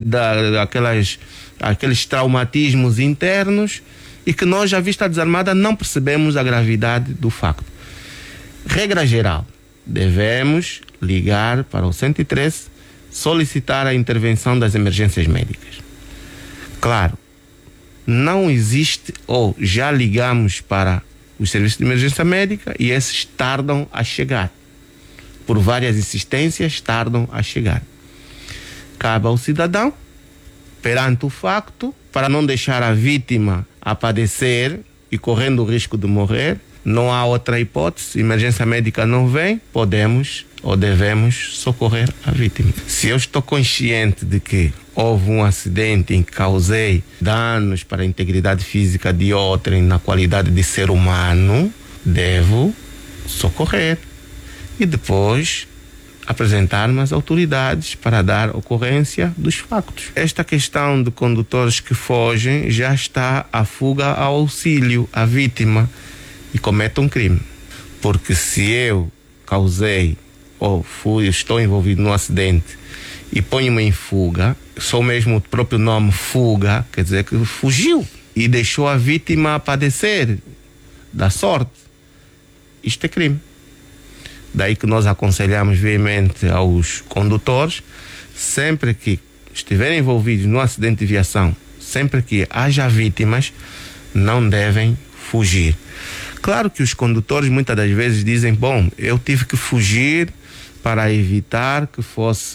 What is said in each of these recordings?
aqueles traumatismos internos e que nós, à vista desarmada, não percebemos a gravidade do facto. Regra geral, devemos ligar para o 113, solicitar a intervenção das emergências médicas. Claro, não existe, ou já ligamos para os serviços de emergência médica e esses tardam a chegar. Por várias insistências, tardam a chegar. Cabe ao cidadão, perante o facto, para não deixar a vítima a padecer e correndo o risco de morrer, não há outra hipótese, emergência médica não vem, podemos ou devemos socorrer a vítima. Se eu estou consciente de que houve um acidente em que causei danos para a integridade física de outrem na qualidade de ser humano, devo socorrer e depois apresentar-me às autoridades para dar ocorrência dos factos. Esta questão de condutores que fogem já está a fuga ao auxílio à vítima e comete um crime. Porque se eu causei ou estou envolvido num acidente e ponho-me em fuga, só mesmo o próprio nome fuga, quer dizer que fugiu e deixou a vítima a padecer da sorte. Isto é crime. Daí que nós aconselhamos veemente aos condutores, sempre que estiverem envolvidos no acidente de viação, sempre que haja vítimas, não devem fugir. Claro que os condutores muitas das vezes dizem, bom, eu tive que fugir para evitar que fosse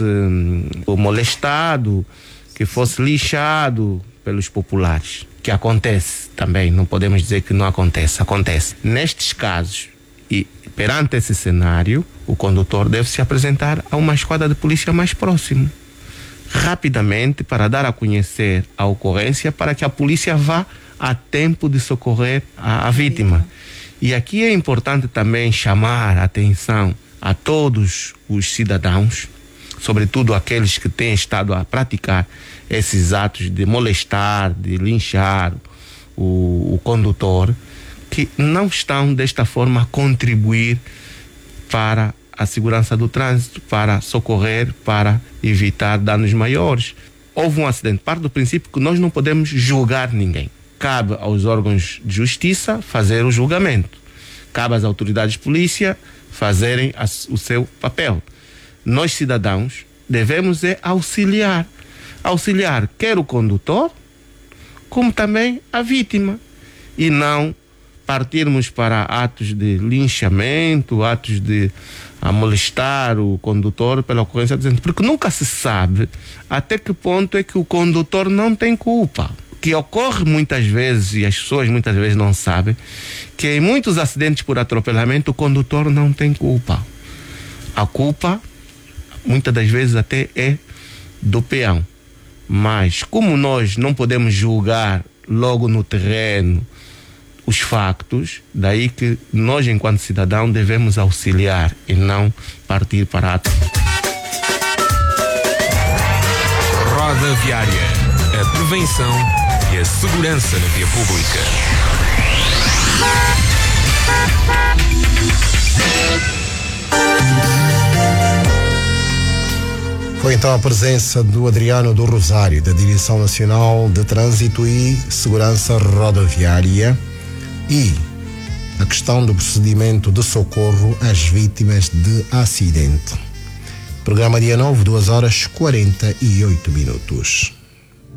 molestado, que fosse lixado pelos populares. Que acontece também, não podemos dizer que não acontece, acontece. Nestes casos, e perante esse cenário, o condutor deve se apresentar a uma esquadra de polícia mais próximo, rapidamente, para dar a conhecer a ocorrência, para que a polícia vá a tempo de socorrer a vítima. E aqui é importante também chamar a atenção a todos os cidadãos, sobretudo aqueles que têm estado a praticar esses atos de molestar, de linchar o condutor, que não estão desta forma a contribuir para a segurança do trânsito, para socorrer, para evitar danos maiores. Houve um acidente, parte do princípio que nós não podemos julgar ninguém. Cabe aos órgãos de justiça fazer o julgamento. Cabe às autoridades de polícia fazerem o seu papel. Nós, cidadãos, devemos auxiliar quer o condutor, como também a vítima, e não partirmos para atos de linchamento, atos de molestar o condutor pela ocorrência do acidente, porque nunca se sabe até que ponto é que o condutor não tem culpa. Que ocorre muitas vezes, e as pessoas muitas vezes não sabem, que em muitos acidentes por atropelamento o condutor não tem culpa. A culpa, muitas das vezes até é do peão. Mas como nós não podemos julgar logo no terreno os factos, daí que nós, enquanto cidadão, devemos auxiliar e não partir para atos. Roda Viária. A prevenção e a segurança na via pública. Foi então a presença do Adriano do Rosário, da Direção Nacional de Trânsito e Segurança Rodoviária, e a questão do procedimento de socorro às vítimas de acidente. Programa dia 9, 2h48.